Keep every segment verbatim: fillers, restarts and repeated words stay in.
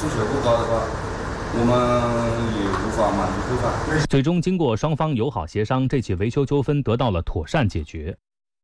诉求不高的话，我们也无法满足客户。 最终经过双方友好协商，这起维修纠纷得到了妥善解决。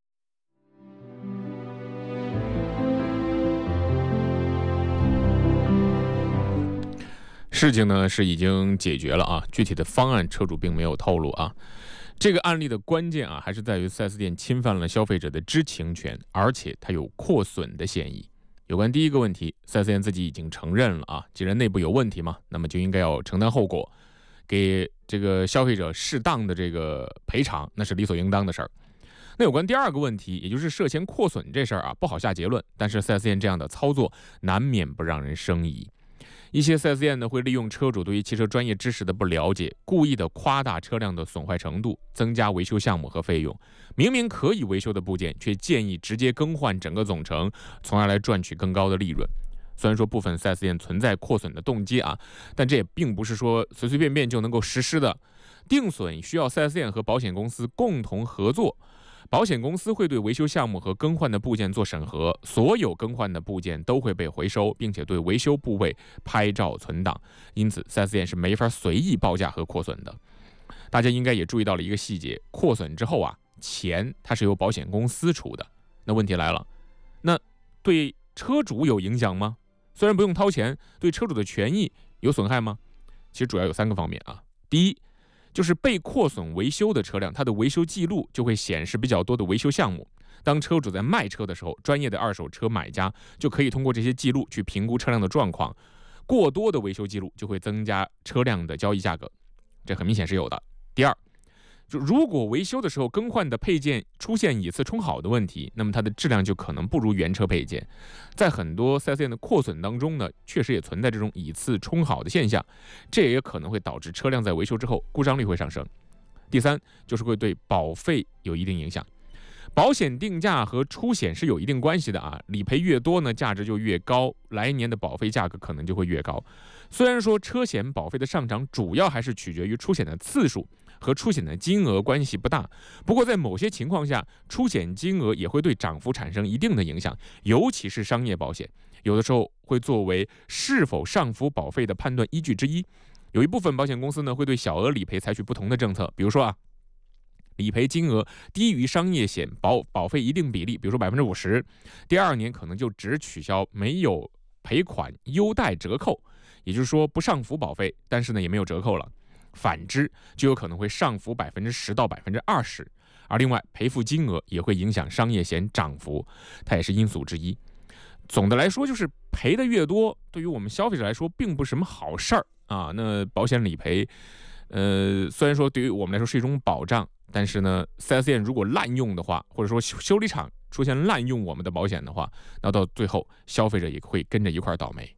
事情呢是已经解决了啊，具体的方案车主并没有透露啊。这个案例的关键啊，还是在于 四 S 店侵犯了消费者的知情权，而且它有扩损的嫌疑。有关第一个问题， 四 S 店自己已经承认了啊，既然内部有问题嘛，那么就应该要承担后果，给这个消费者适当的这个赔偿，那是理所应当的事儿。那有关第二个问题，也就是涉嫌扩损这事儿啊，不好下结论，但是 四 S 店这样的操作难免不让人生疑。一些 四 S 店呢会利用车主对于汽车专业知识的不了解，故意的夸大车辆的损坏程度，增加维修项目和费用。明明可以维修的部件，却建议直接更换整个总成，从而来赚取更高的利润。虽然说部分 四 S 店存在扩损的动机啊，但这也并不是说随随便便就能够实施的。定损需要 四 S 店和保险公司共同合作。保险公司会对维修项目和更换的部件做审核，所有更换的部件都会被回收，并且对维修部位拍照存档。因此 四 S 店是没法随意报价和扩损的。大家应该也注意到了一个细节，扩损之后啊，钱它是由保险公司出的。那问题来了，那对车主有影响吗？虽然不用掏钱，对车主的权益有损害吗？其实主要有三个方面啊。第一，就是被扩损维修的车辆，它的维修记录就会显示比较多的维修项目。当车主在卖车的时候，专业的二手车买家就可以通过这些记录去评估车辆的状况。过多的维修记录就会增加车辆的交易价格，这很明显是有的。第二，就如果维修的时候更换的配件出现以次充好的问题，那么它的质量就可能不如原车配件。在很多 四 S 店的扩损当中呢，确实也存在这种以次充好的现象，这也可能会导致车辆在维修之后故障率会上升。第三，就是会对保费有一定影响。保险定价和出险是有一定关系的啊，理赔越多呢，价值就越高，来年的保费价格可能就会越高。虽然说车险保费的上涨主要还是取决于出险的次数，和出险的金额关系不大，不过在某些情况下，出险金额也会对涨幅产生一定的影响，尤其是商业保险，有的时候会作为是否上浮保费的判断依据之一。有一部分保险公司呢会对小额理赔采取不同的政策，比如说啊，理赔金额低于商业险保保费一定比例，比如说百分之五十，第二年可能就只取消没有赔款优待折扣，也就是说不上浮保费，但是呢也没有折扣了。反之，就有可能会上浮百分之十到百分之二十，而另外赔付金额也会影响商业险涨幅，它也是因素之一。总的来说，就是赔的越多，对于我们消费者来说并不是什么好事儿啊。那保险理赔，呃，虽然说对于我们来说是一种保障，但是呢 ，四 S 店如果滥用的话，或者说修理厂出现滥用我们的保险的话，那到最后消费者也会跟着一块倒霉。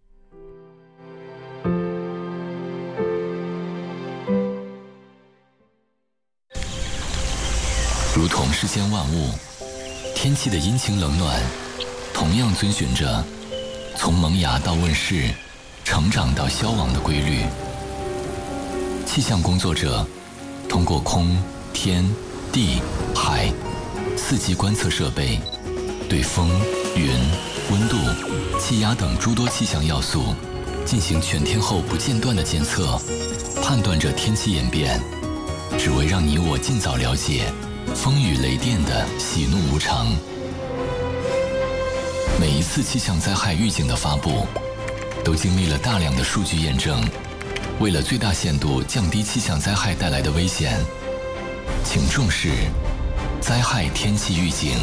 如同世间万物，天气的阴晴冷暖，同样遵循着从萌芽到问世、成长到消亡的规律。气象工作者通过空、天、地、海四级观测设备，对风、云、温度、气压等诸多气象要素进行全天候不间断的监测，判断着天气演变，只为让你我尽早了解风雨雷电的喜怒无常。每一次气象灾害预警的发布，都经历了大量的数据验证。为了最大限度降低气象灾害带来的危险，请重视灾害天气预警。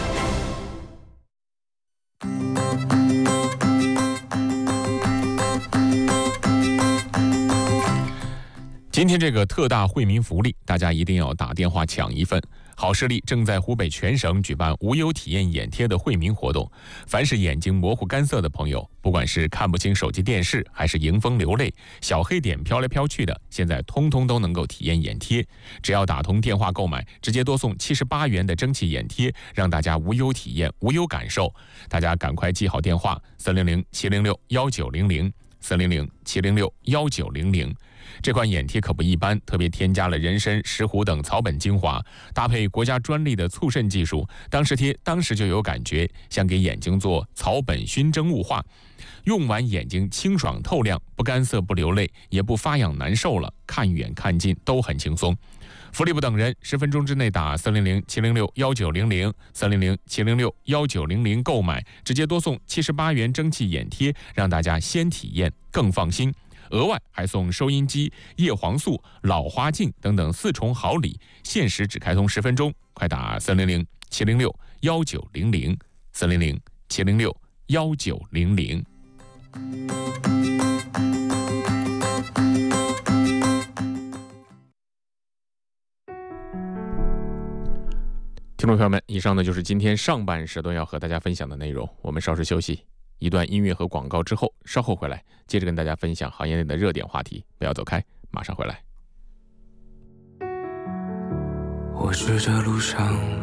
今天这个特大惠民福利，大家一定要打电话抢一份。好视力正在湖北全省举办无忧体验眼贴的惠民活动，凡是眼睛模糊干涩的朋友，不管是看不清手机电视，还是迎风流泪，小黑点飘来飘去的，现在通通都能够体验眼贴。只要打通电话购买，直接多送七十八元的蒸汽眼贴，让大家无忧体验，无忧感受。大家赶快记好电话：三零零七零六幺九零零。 四零零七零六幺九零零。这款眼贴可不一般，特别添加了人参、石斛等草本精华，搭配国家专利的促渗技术，当时贴当时就有感觉，像给眼睛做草本熏蒸雾化。用完眼睛清爽透亮，不干涩不流泪，也不发痒难受了，看远看近都很轻松。福利不等人，十分钟之内打四零零七零六幺九零零三零零七零六幺九零零购买，直接多送七十八元蒸汽眼贴，让大家先体验更放心。额外还送收音机、叶黄素、老花镜等等四重好礼，限时只开通十分钟，快打三零零七零六幺九零零三零零七零六幺九零零。听众朋友们，以上呢就是今天上半时段要和大家分享的内容。我们稍事休息，一段音乐和广告之后，稍后回来接着跟大家分享行业内的热点话题。不要走开，马上回来。 我是这路上